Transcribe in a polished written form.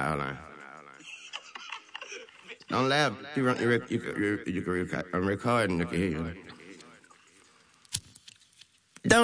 hold on. Don't laugh. You can record. I'm recording. You can hear you.